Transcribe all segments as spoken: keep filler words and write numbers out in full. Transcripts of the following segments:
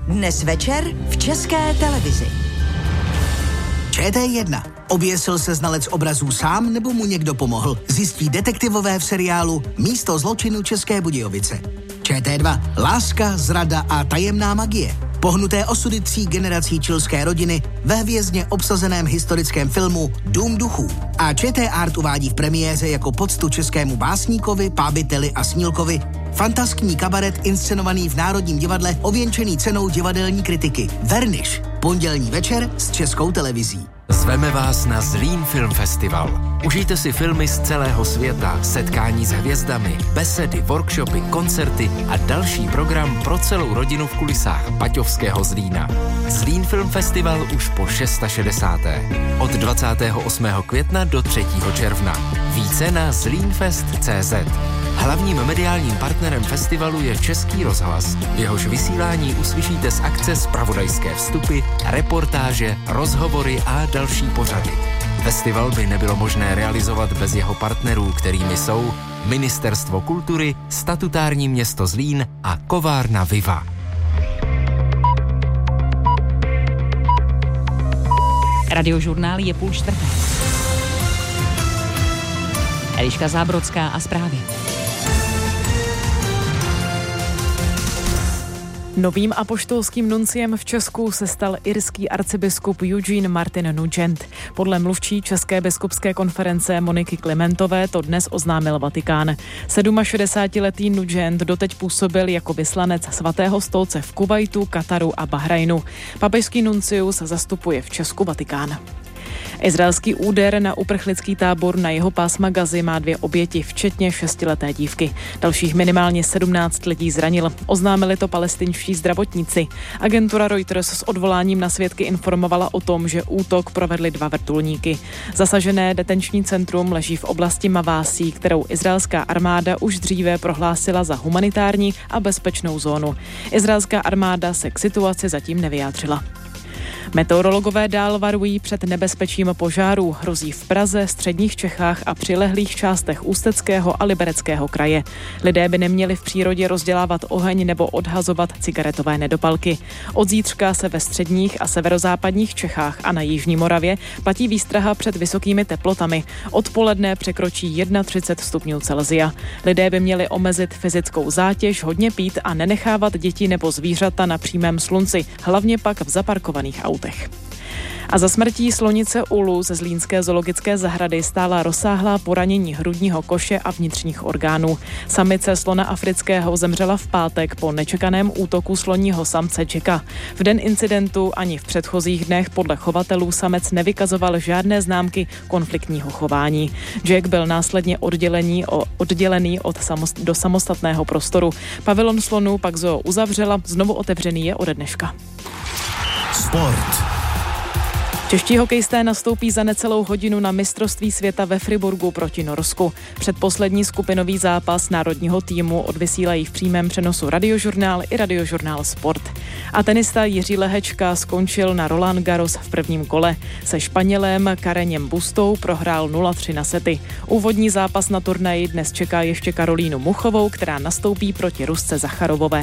Dnes večer v České televizi. Č T jedna. Oběsil se znalec obrazů sám, nebo mu někdo pomohl? Zjistí detektivové v seriálu Místo zločinu České Budějovice. Č T dva. Láska, zrada a tajemná magie. Pohnuté osudy tří generací chilské rodiny ve hvězdně obsazeném historickém filmu Dům duchů. A ČT Art uvádí v premiéře jako poctu českému básníkovi, pábiteli a snílkovi fantaskní kabaret inscenovaný v Národním divadle, ověnčený cenou divadelní kritiky. Verniš. Pondělní večer s Českou televizí. Zveme vás na Zlín Film Festival. Užijte si filmy z celého světa, setkání s hvězdami, besedy, workshopy, koncerty a další program pro celou rodinu v kulisách Baťovského Zlína. Zlín Film Festival už po šedesáté šesté Od dvacátého osmého května do třetího června. Více na zlínfest tečka cé zet. Hlavním mediálním partnerem festivalu je Český rozhlas. V jehož vysílání uslyšíte z akce zpravodajské vstupy, reportáže, rozhovory a další pořady. Festival by nebylo možné realizovat bez jeho partnerů, kterými jsou Ministerstvo kultury, statutární město Zlín a kovárna Viva. Radiožurnál je půl čtvrté. Eliška Zábrodská a zprávy. Novým apoštolským nunciem v Česku se stal irský arcibiskup Eugene Martin Nugent. Podle mluvčí České biskupské konference Moniky Klimentové to dnes oznámil Vatikán. šedesátisedmiletý Nugent doteď působil jako vyslanec Svatého stolce v Kuvajtu, Kataru a Bahrajnu. Papežský nuncius zastupuje v Česku Vatikán. Izraelský úder na uprchlický tábor na jeho pásma Gazy má dvě oběti, včetně šestileté dívky. Dalších minimálně sedmnáct lidí zranil. Oznámili to palestinští zdravotníci. Agentura Reuters s odvoláním na svědky informovala o tom, že útok provedli dva vrtulníky. Zasažené detenční centrum leží v oblasti Mavásí, kterou izraelská armáda už dříve prohlásila za humanitární a bezpečnou zónu. Izraelská armáda se k situaci zatím nevyjádřila. Meteorologové dál varují před nebezpečím požárů. Hrozí v Praze, středních Čechách a přilehlých částech Ústeckého a Libereckého kraje. Lidé by neměli v přírodě rozdělávat oheň nebo odhazovat cigaretové nedopalky. Od zítřka se ve středních a severozápadních Čechách a na jižní Moravě platí výstraha před vysokými teplotami. Odpoledne překročí třicet jedna stupňů Celsia. Lidé by měli omezit fyzickou zátěž, hodně pít a nenechávat děti nebo zvířata na přímém slunci, hlavně pak v zaparkovaných autech. A za smrtí slonice Ulu ze zlínské zoologické zahrady stála rozsáhlá poranění hrudního koše a vnitřních orgánů. Samice slona afrického zemřela v pátek po nečekaném útoku sloního samce Jacka. V den incidentu ani v předchozích dnech podle chovatelů samec nevykazoval žádné známky konfliktního chování. Jack byl následně oddělený, oddělený od samost, do samostatného prostoru. Pavilon slonů pak zoo uzavřela, znovu otevřený je ode dneška. Sport. Čeští hokejisté nastoupí za necelou hodinu na mistrovství světa ve Friburgu proti Norsku. Předposlední skupinový zápas národního týmu odvysílají v přímém přenosu Radiožurnál i Radiožurnál Sport. A tenista Jiří Lehečka skončil na Roland Garros v prvním kole. Se Španělem Kareněm Bustou prohrál nula tři na sety. Úvodní zápas na turnaji dnes čeká ještě Karolínu Muchovou, která nastoupí proti Rusce Zacharovové.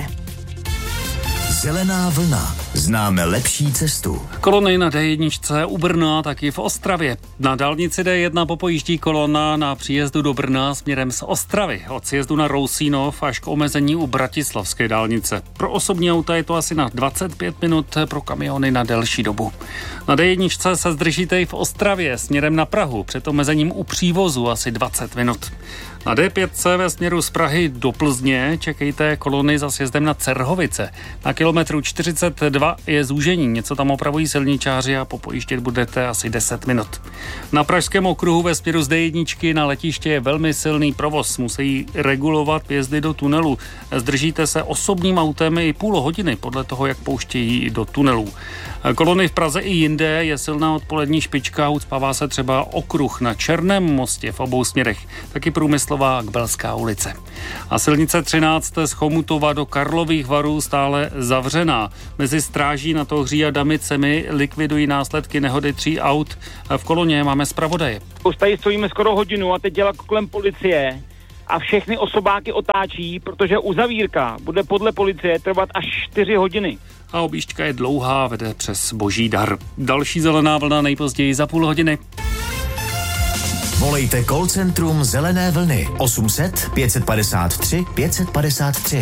Zelená vlna. Známe lepší cestu. Kolony na D jedna u Brna, taky v Ostravě. Na dálnici D jedna popojíždí kolona na příjezdu do Brna směrem z Ostravy. Od sjezdu na Rousínov až k omezení u Bratislavské dálnice. Pro osobní auta je to asi na dvacet pět minut, pro kamiony na delší dobu. Na D jedna se zdržíte i v Ostravě směrem na Prahu, před omezením u přívozu asi dvacet minut. Na D pět ve směru z Prahy do Plzně čekejte kolony za sjezdem na Cerhovice. Na kilometru čtyřicet dva je zúžení, něco tam opravují silničáři a popojíždět budete asi deset minut. Na pražském okruhu ve směru z D jedna na letiště je velmi silný provoz, musí regulovat vjezdy do tunelu. Zdržíte se osobním autem i půl hodiny podle toho, jak pouštějí do tunelů. Kolony v Praze i jinde, je silná odpolední špička, ucpává se třeba okruh na Černém mostě v obou směrech, taky Průmyslová Kbelská ulice. A silnice třináct z Chomutova do Karlových Varů stále zavřená. Mezi Stráží nad Ohří a Damicemi likvidují následky nehody tří aut. V koloně máme zpravodaje. Tady stojíme skoro hodinu a teď dělá kolem policie. a všechny osobáky otáčí, protože uzavírka bude podle policie trvat až čtyři hodiny. A objížďka je dlouhá, vede přes Boží dar. Další zelená vlna nejpozději za půl hodiny. Volejte call centrum Zelené vlny osm set pět padesát tři pět padesát tři.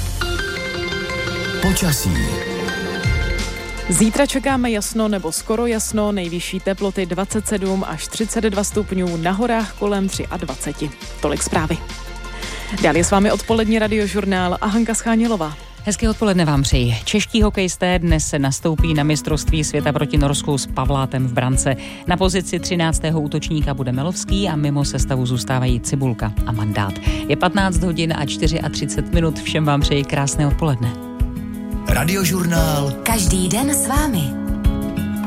Počasí. Zítra čekáme jasno nebo skoro jasno, nejvyšší teploty dvacet sedm až třicet dva stupňů, na horách kolem dvacet tři. Tolik zprávy. Dál je s vámi odpolední radiožurnál a Hanka Schánělová. Hezké odpoledne vám přeji. Čeští hokejisté dnes se nastoupí na mistrovství světa proti Norsku s Pavlátem v brance. Na pozici třináctého útočníka bude Melovský a mimo sestavu zůstávají Cibulka a Mandát. Je patnáct hodin a třicet čtyři minut, všem vám přeji krásné odpoledne. Radiožurnál. Každý den s vámi.